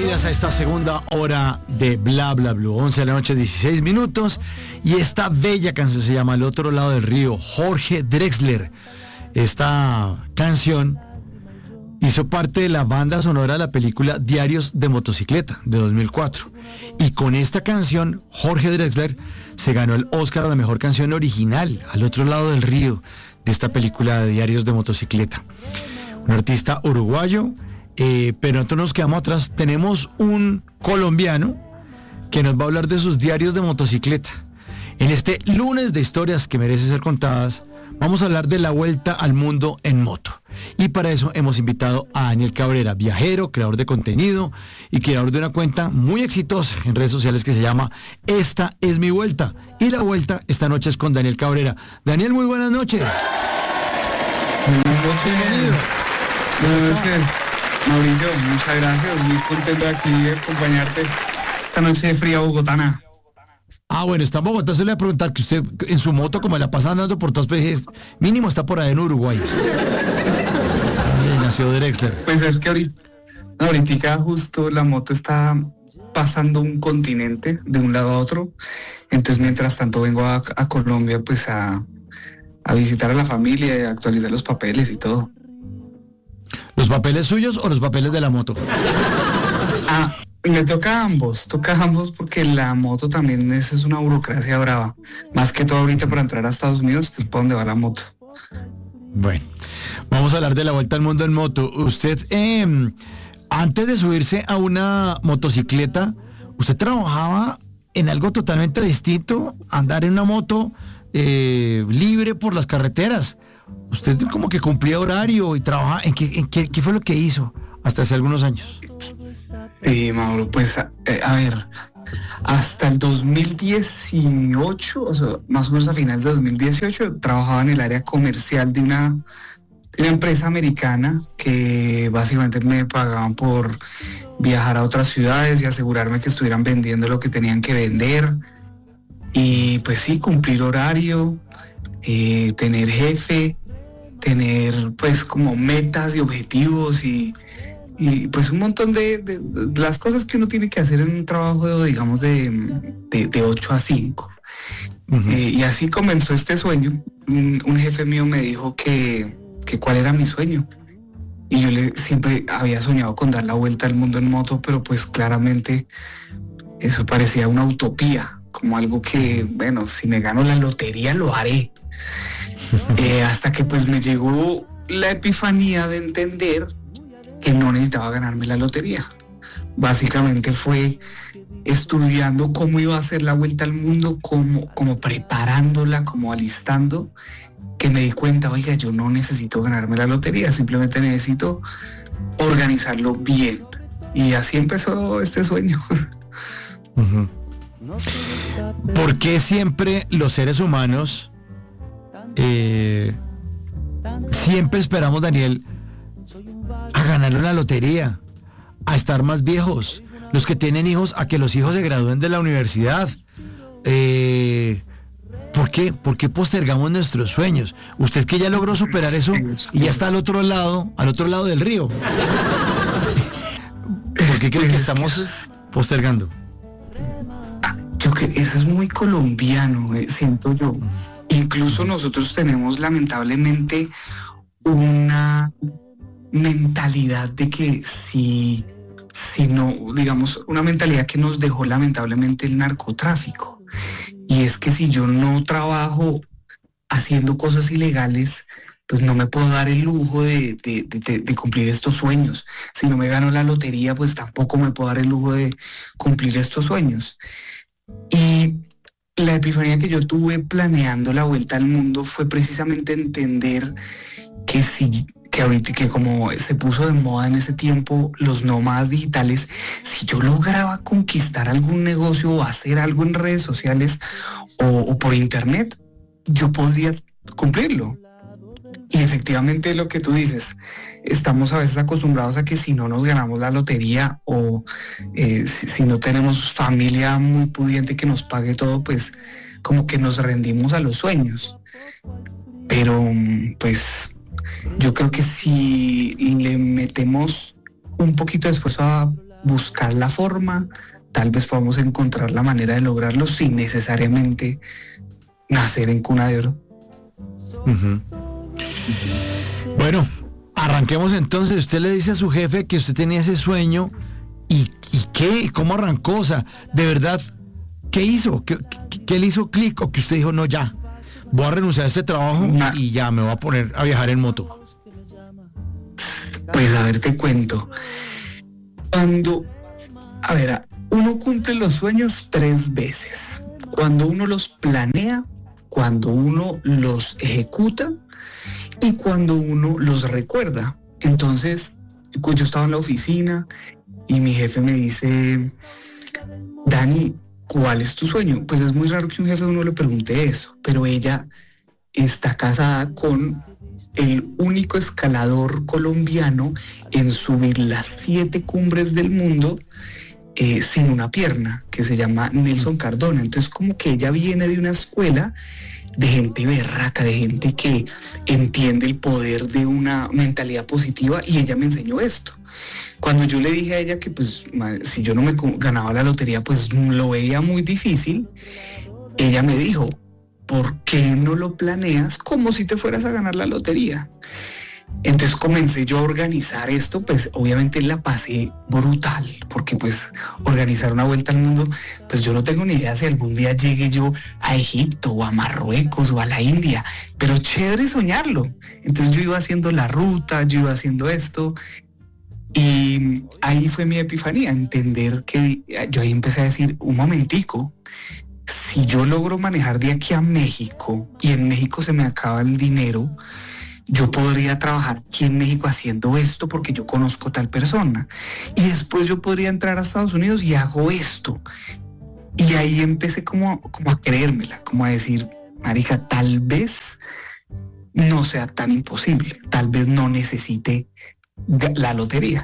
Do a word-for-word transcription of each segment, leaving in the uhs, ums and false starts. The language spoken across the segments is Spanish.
bienvenidas a esta segunda hora de Bla Bla Blue. once de la noche, dieciséis minutos. Y esta bella canción se llama Al otro lado del río, Jorge Drexler. Esta canción hizo parte de la banda sonora de la película Diarios de Motocicleta de dos mil cuatro. Y con esta canción, Jorge Drexler se ganó el Oscar a la mejor canción original, Al otro lado del río, de esta película de Diarios de Motocicleta. Un artista uruguayo, eh, pero nosotros nos quedamos atrás. Tenemos un colombiano que nos va a hablar de sus diarios de motocicleta. En este lunes de historias que merecen ser contadas, vamos a hablar de la vuelta al mundo en moto. Y para eso hemos invitado a Daniel Cabrera, viajero, creador de contenido y creador de una cuenta muy exitosa en redes sociales que se llama Esta es mi vuelta. Y la vuelta esta noche es con Daniel Cabrera. Daniel, muy buenas noches. Buenas noches. Bienvenido. Buenas noches, Mauricio. Muchas gracias. Muy contento de aquí de acompañarte esta noche de fría bogotana. Ah, bueno, está en Bogotá. Se le voy a preguntar que usted en su moto, como la pasa andando por todas veces, mínimo está por ahí en Uruguay. Ahí nació Drexler. Pues es que ahorita, ahorita justo la moto está pasando un continente de un lado a otro. Entonces, mientras tanto vengo a, a Colombia, pues a, a visitar a la familia y a actualizar los papeles y todo. ¿Los papeles suyos o los papeles de la moto? Ah, me toca ambos, toca ambos porque la moto también es, es una burocracia brava. Más que todo ahorita para entrar a Estados Unidos, que es para donde va la moto. Bueno, vamos a hablar de la vuelta al mundo en moto. Usted, eh, antes de subirse a una motocicleta, usted trabajaba en algo totalmente distinto, andar en una moto eh, libre por las carreteras. Usted como que cumplía horario y trabajaba. ¿En qué, en qué, qué fue lo que hizo hasta hace algunos años? Sí, Mauro, pues eh, a ver, hasta el dos mil dieciocho, o sea, más o menos a finales de dos mil dieciocho, trabajaba en el área comercial de una, de una empresa americana que básicamente me pagaban por viajar a otras ciudades y asegurarme que estuvieran vendiendo lo que tenían que vender. Y pues sí, cumplir horario, eh, tener jefe, tener pues como metas y objetivos y, y pues un montón de, de, de las cosas que uno tiene que hacer en un trabajo, digamos, de, de, de ocho a cinco. Uh-huh. Eh, y así comenzó este sueño. Un, un jefe mío me dijo que, que cuál era mi sueño. Y yo le siempre había soñado con dar la vuelta al mundo en moto, pero pues claramente eso parecía una utopía, como algo que, bueno, si me gano la lotería lo haré. Eh, hasta que pues me llegó la epifanía de entender que no necesitaba ganarme la lotería. Básicamente fue estudiando cómo iba a ser la vuelta al mundo, como, como preparándola, como alistando, que me di cuenta, oiga, yo no necesito ganarme la lotería, simplemente necesito organizarlo bien. Y así empezó este sueño. Uh-huh. ¿Por qué siempre los seres humanos Eh, siempre esperamos, Daniel, a ganar la lotería, a estar más viejos, los que tienen hijos, a que los hijos se gradúen de la universidad? Eh, ¿Por qué? ¿Por qué postergamos nuestros sueños? Usted que ya logró superar eso y ya está al otro lado, al otro lado del río. ¿Por qué cree que estamos postergando? Yo que eso es muy colombiano, eh, siento yo. Incluso nosotros tenemos lamentablemente una mentalidad de que si, si no, digamos, una mentalidad que nos dejó lamentablemente el narcotráfico. Y es que si yo no trabajo haciendo cosas ilegales, pues no me puedo dar el lujo de, de, de, de cumplir estos sueños. Si no me gano la lotería, pues tampoco me puedo dar el lujo de cumplir estos sueños. Y la epifanía que yo tuve planeando la vuelta al mundo fue precisamente entender que si, que ahorita que como se puso de moda en ese tiempo los nómadas digitales, si yo lograba conquistar algún negocio o hacer algo en redes sociales o, o por internet, yo podría cumplirlo. Y efectivamente lo que tú dices, estamos a veces acostumbrados a que si no nos ganamos la lotería o eh, si, si no tenemos familia muy pudiente que nos pague todo, pues como que nos rendimos a los sueños. Pero pues yo creo que si le metemos un poquito de esfuerzo a buscar la forma, tal vez podamos encontrar la manera de lograrlo sin necesariamente nacer en cuna de oro. Uh-huh. Bueno, arranquemos entonces. Usted le dice a su jefe que usted tenía ese sueño. ¿Y, y qué? ¿Cómo arrancó? O sea, de verdad, ¿qué hizo? ¿Qué, qué, qué le hizo clic? ¿O que usted dijo, no, ya, voy a renunciar a este trabajo Una... y ya me voy a poner a viajar en moto? Pues a ver, te cuento. Cuando, a ver, uno cumple los sueños tres veces. Cuando uno los planea, cuando uno los ejecuta y cuando uno los recuerda. Entonces, yo estaba en la oficina y mi jefe me dice, Dani, ¿cuál es tu sueño? Pues es muy raro que un jefe a uno le pregunte eso, pero ella está casada con el único escalador colombiano en subir las siete cumbres del mundo eh, sin una pierna, que se llama Nelson Cardona. Entonces, como que ella viene de una escuela de gente berraca, de gente que entiende el poder de una mentalidad positiva, y ella me enseñó esto. Cuando yo le dije a ella que pues si yo no me ganaba la lotería pues lo veía muy difícil, ella me dijo, ¿por qué no lo planeas como si te fueras a ganar la lotería? Entonces comencé yo a organizar esto, pues obviamente la pasé brutal, porque pues organizar una vuelta al mundo, pues yo no tengo ni idea si algún día llegue yo a Egipto o a Marruecos o a la India, pero chévere soñarlo. Entonces yo iba haciendo la ruta, yo iba haciendo esto, y ahí fue mi epifanía, entender que yo ahí empecé a decir, un momentico, si yo logro manejar de aquí a México y en México se me acaba el dinero, yo podría trabajar aquí en México haciendo esto porque yo conozco tal persona. Y después yo podría entrar a Estados Unidos y hago esto. Y ahí empecé como, como a creérmela, como a decir, marica, tal vez no sea tan imposible, tal vez no necesite la lotería.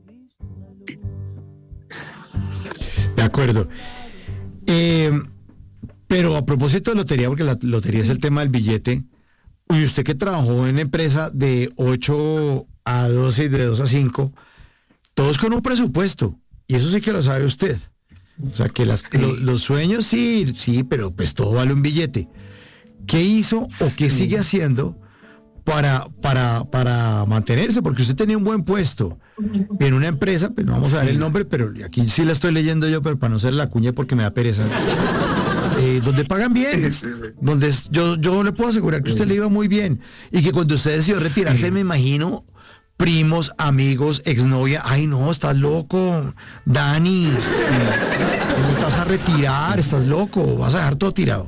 De acuerdo. Eh, pero a propósito de lotería, porque la lotería es el tema del billete, y usted que trabajó en empresa de ocho a doce y de dos a cinco, todos con un presupuesto, y eso sí que lo sabe usted. O sea, que las, sí. lo, los sueños sí, sí, pero pues todo vale un billete. ¿Qué hizo o qué sí. sigue haciendo para, para, para mantenerse? Porque usted tenía un buen puesto en una empresa, pues no vamos a dar sí. el nombre, pero aquí sí la estoy leyendo yo, pero para no ser la cuña porque me da pereza. Eh, donde pagan bien, sí, sí, sí. donde yo, yo le puedo asegurar que usted le iba muy bien, y que cuando usted decidió retirarse, sí. me imagino, primos, amigos, exnovia, ay no, estás loco, Dani, sí. ¿cómo te vas a retirar? Estás loco, vas a dejar todo tirado.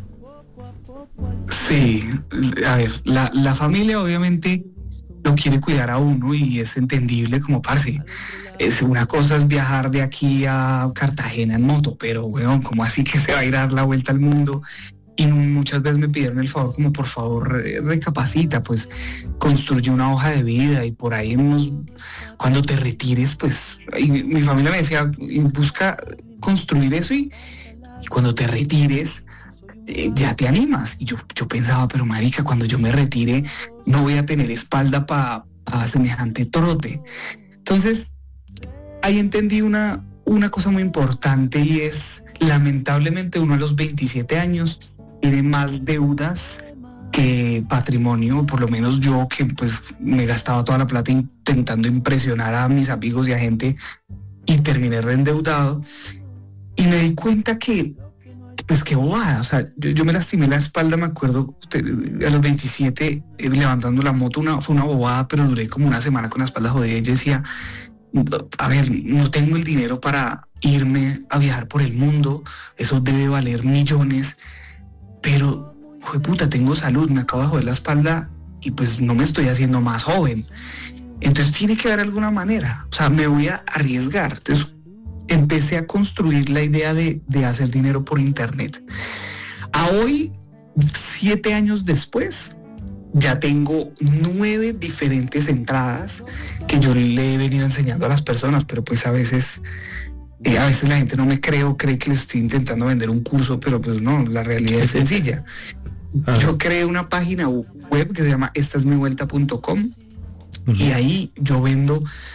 Sí, a ver, la, la familia obviamente lo quiere cuidar a uno y es entendible, como parce. Es, una cosa es viajar de aquí a Cartagena en moto, pero weón, como así que se va a ir a dar la vuelta al mundo? Y muchas veces me pidieron el favor, como por favor recapacita, pues construye una hoja de vida y por ahí unos, cuando te retires, pues, y mi familia me decía, busca construir eso y, y cuando te retires eh, ya te animas. Y yo, yo pensaba, pero marica, cuando yo me retire no voy a tener espalda para pa semejante trote. Entonces ahí entendí una, una cosa muy importante, y es, lamentablemente uno a los veintisiete años tiene más deudas que patrimonio, por lo menos yo, que pues me gastaba toda la plata intentando impresionar a mis amigos y a gente, y terminé reendeudado, y me di cuenta que pues qué bobada, o sea, yo, yo me lastimé la espalda, me acuerdo, a los veintisiete, eh, levantando la moto, una, fue una bobada, pero duré como una semana con la espalda jodida, y yo decía, a ver, no tengo el dinero para irme a viajar por el mundo, eso debe valer millones, pero, jueputa, tengo salud, me acabo de joder la espalda y pues no me estoy haciendo más joven. Entonces tiene que haber alguna manera, o sea, me voy a arriesgar. Entonces empecé a construir la idea de, de hacer dinero por internet. A hoy, siete años después, ya tengo nueve diferentes entradas que yo le he venido enseñando a las personas, pero pues a veces, eh, a veces la gente no me cree o cree que les estoy intentando vender un curso, pero pues no, la realidad es sencilla. Ajá. Yo creé una página web que se llama esta es mi vuelta punto com, uh-huh. y ahí yo vendo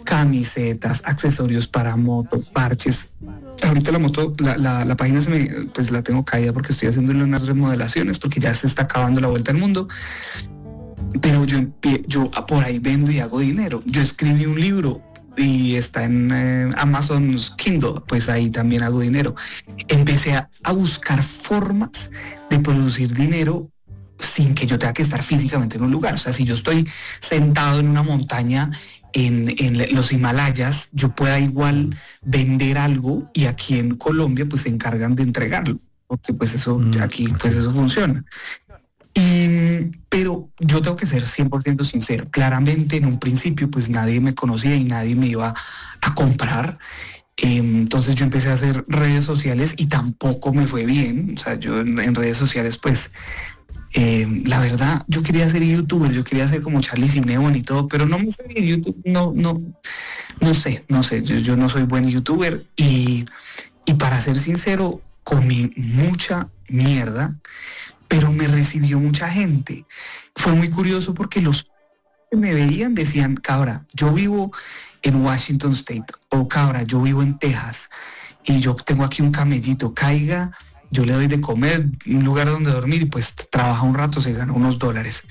camisetas, accesorios para moto, parches. Ahorita la moto, la, la, la página se me, pues la tengo caída porque estoy haciéndole unas remodelaciones porque ya se está acabando la vuelta al mundo. Pero yo, yo por ahí vendo y hago dinero. Yo escribí un libro y está en eh, Amazon Kindle, pues ahí también hago dinero. Empecé a, a buscar formas de producir dinero sin que yo tenga que estar físicamente en un lugar. O sea, si yo estoy sentado en una montaña en, en los Himalayas, yo pueda igual vender algo y aquí en Colombia pues se encargan de entregarlo, porque pues eso, mm, aquí pues eso funciona. Y, pero yo tengo que ser cien por ciento sincero. Claramente en un principio pues nadie me conocía y nadie me iba a comprar. Eh, entonces yo empecé a hacer redes sociales y tampoco me fue bien. O sea, yo en, en redes sociales pues eh, la verdad yo quería ser youtuber, yo quería ser como Charlie Cinnamon y todo, pero no me fue bien. YouTube no, no, no sé, no sé, yo, yo no soy buen youtuber y, y para ser sincero comí mucha mierda, pero me recibió mucha gente. Fue muy curioso porque los que me veían decían, cabra, yo vivo en Washington State, o cabra, yo vivo en Texas, y yo tengo aquí un camellito, caiga, yo le doy de comer, un lugar donde dormir, y pues trabaja un rato, se gana unos dólares.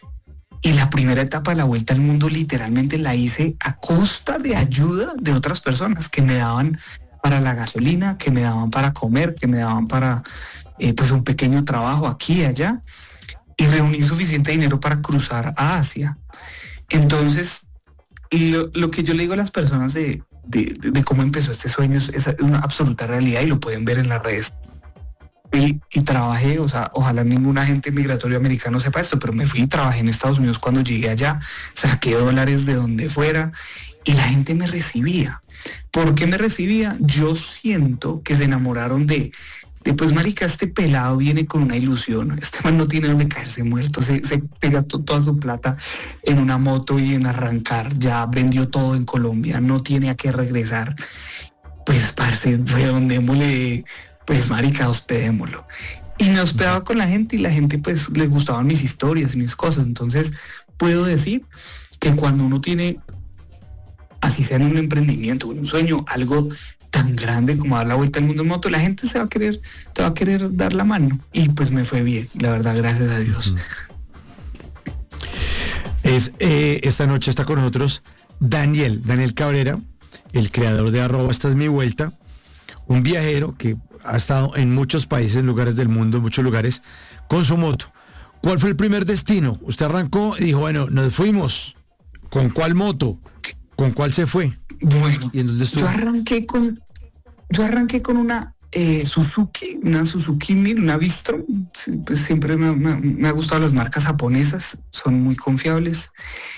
Y la primera etapa de la vuelta al mundo literalmente la hice a costa de ayuda de otras personas que me daban para la gasolina, que me daban para comer, que me daban para eh, pues un pequeño trabajo aquí y allá, y reuní suficiente dinero para cruzar a Asia. Entonces, lo, lo que yo le digo a las personas de, de, de cómo empezó este sueño es, es una absoluta realidad y lo pueden ver en las redes. Y, y trabajé, o sea, ojalá ningún agente migratorio americano sepa esto, pero me fui y trabajé en Estados Unidos cuando llegué allá, saqué dólares de donde fuera y la gente me recibía. ¿Por qué me recibía? Yo siento que se enamoraron de, de pues marica, este pelado viene con una ilusión, este man no tiene donde caerse muerto, se, se pega to, toda su plata en una moto y en arrancar, ya vendió todo en Colombia, no tiene a qué regresar, pues parce, redondémosle, pues marica, hospedémoslo. Y me hospedaba con la gente y la gente pues le gustaban mis historias y mis cosas. Entonces puedo decir que cuando uno tiene, así sea en un emprendimiento, un sueño, algo tan grande como dar la vuelta al mundo en moto, la gente se va a querer, te va a querer dar la mano. Y pues me fue bien, la verdad, gracias a Dios. Es, eh, esta noche está con nosotros Daniel, Daniel Cabrera, el creador de arroba esta es mi vuelta, un viajero que ha estado en muchos países, en lugares del mundo, en muchos lugares, con su moto. ¿Cuál fue el primer destino? Usted arrancó y dijo, bueno, nos fuimos. ¿Con cuál moto? ¿Con cuál se fue? Bueno, ¿y en dónde estuvo? Yo arranqué con, yo arranqué con una eh, Suzuki, una Suzuki Mir, una Bistrom. Pues siempre me, me, me ha gustado las marcas japonesas, son muy confiables.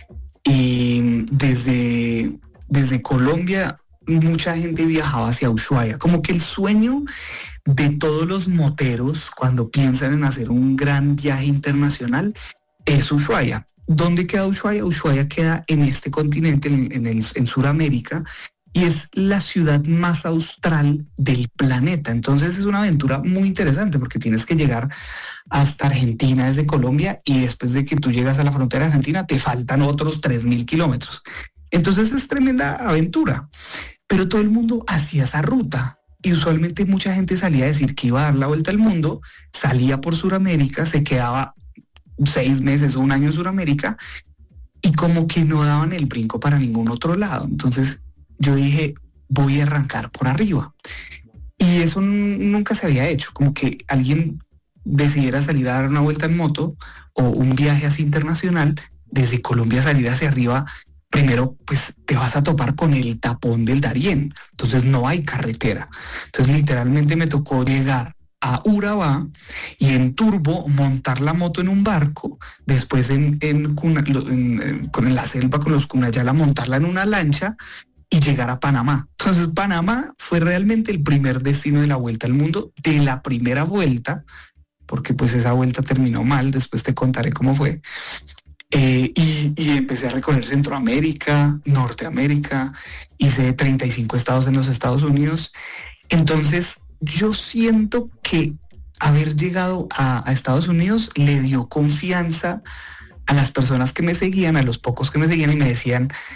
Y desde, desde Colombia mucha gente viajaba hacia Ushuaia, como que el sueño de todos los moteros cuando piensan en hacer un gran viaje internacional es Ushuaia. ¿Dónde queda Ushuaia? Ushuaia queda en este continente, en, en, el, en Sudamérica, y es la ciudad más austral del planeta. Entonces es una aventura muy interesante porque tienes que llegar hasta Argentina desde Colombia y después de que tú llegas a la frontera de Argentina te faltan otros tres mil kilómetros. Entonces es tremenda aventura, pero todo el mundo hacía esa ruta y usualmente mucha gente salía a decir que iba a dar la vuelta al mundo, salía por Sudamérica, se quedaba seis meses o un año en Sudamérica y como que no daban el brinco para ningún otro lado. Entonces yo dije, voy a arrancar por arriba. Y eso nunca se había hecho, como que alguien decidiera salir a dar una vuelta en moto o un viaje así internacional, desde Colombia salir hacia arriba. Primero, pues te vas a topar con el tapón del Darién, entonces no hay carretera. Entonces literalmente me tocó llegar a Urabá y en turbo montar la moto en un barco, después en, en, cuna, en, en con la selva con los Cunayala montarla en una lancha y llegar a Panamá. Entonces Panamá fue realmente el primer destino de la vuelta al mundo, de la primera vuelta, porque pues esa vuelta terminó mal, después te contaré cómo fue. Eh, y, y empecé a recorrer Centroamérica, Norteamérica, hice treinta y cinco estados en los Estados Unidos. Entonces yo siento que haber llegado a, a Estados Unidos le dio confianza a las personas que me seguían, a los pocos que me seguían y me decían,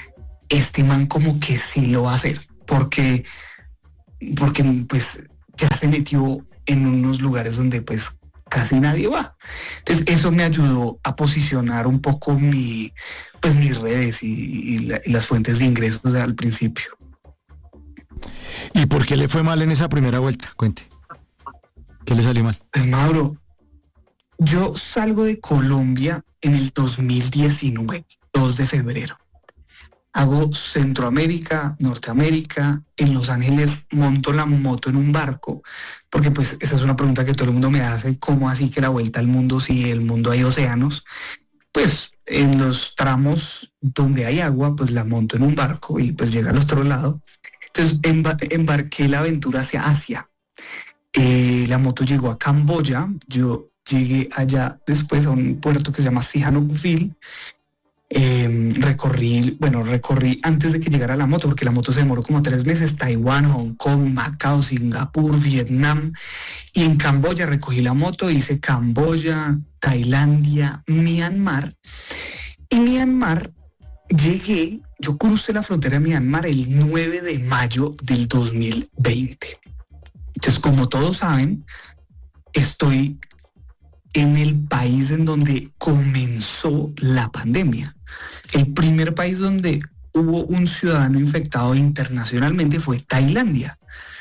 este man como que sí lo va a hacer, porque, porque pues ya se metió en unos lugares donde pues casi nadie va. Entonces eso me ayudó a posicionar un poco mi, pues mis redes y, y, la, y las fuentes de ingresos al principio. ¿Y por qué le fue mal en esa primera vuelta? Cuente. ¿Qué le salió mal? Pues Mauro, yo salgo de Colombia en el dos mil diecinueve, dos de febrero. Hago Centroamérica, Norteamérica, en Los Ángeles monto la moto en un barco, porque pues esa es una pregunta que todo el mundo me hace, ¿cómo así que la vuelta al mundo si el mundo hay océanos? Pues en los tramos donde hay agua, pues la monto en un barco y pues llega al otro lado. Entonces embar- embarqué la aventura hacia Asia. Eh, la moto llegó a Camboya, yo llegué allá después a un puerto que se llama Sihanoukville. Eh, recorrí, bueno, recorrí antes de que llegara la moto, porque la moto se demoró como tres meses, Taiwán, Hong Kong, Macao, Singapur, Vietnam, y en Camboya recogí la moto, hice Camboya, Tailandia, Myanmar, y Myanmar llegué, yo crucé la frontera de Myanmar el nueve de mayo del dos mil veinte. Entonces, como todos saben, estoy en el país en donde comenzó la pandemia. El primer país donde hubo un ciudadano infectado internacionalmente fue Tailandia.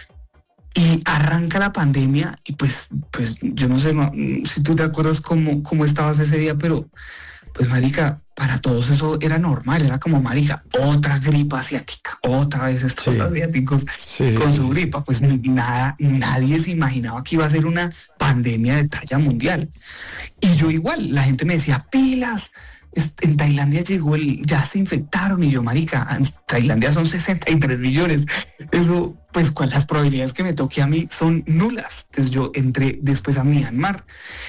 Y arranca la pandemia y pues, pues yo no sé no, si tú te acuerdas cómo, cómo estabas ese día, pero pues marica, para todos eso era normal, era como marica, otra gripa asiática, otra vez estos Sí. asiáticos Sí, con sí, su sí. gripa, pues nada, nadie se imaginaba que iba a ser una pandemia de talla mundial. Y yo igual, la gente me decía, pilas, est- en Tailandia llegó el, ya se infectaron, y yo, marica, en Tailandia son sesenta y tres millones. Eso, pues, ¿cuál las probabilidades que me toque a mí son nulas? Entonces yo entré después a Myanmar.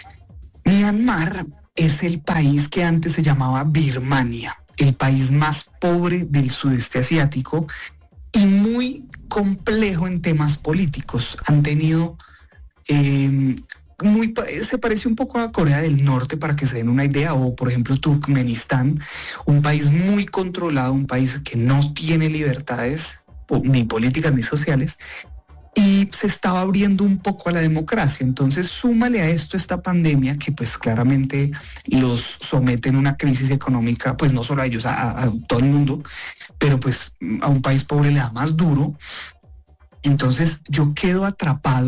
Myanmar es el país que antes se llamaba Birmania, el país más pobre del sudeste asiático y muy complejo en temas políticos. Han tenido, eh, muy, pa- se parece un poco a Corea del Norte para que se den una idea, o por ejemplo Turkmenistán, un país muy controlado, un país que no tiene libertades po- ni políticas ni sociales, y se estaba abriendo un poco a la democracia. Entonces, súmale a esto esta pandemia que pues claramente los somete en una crisis económica, pues no solo a ellos, a, a todo el mundo, pero pues a un país pobre le da más duro. Entonces yo quedo atrapado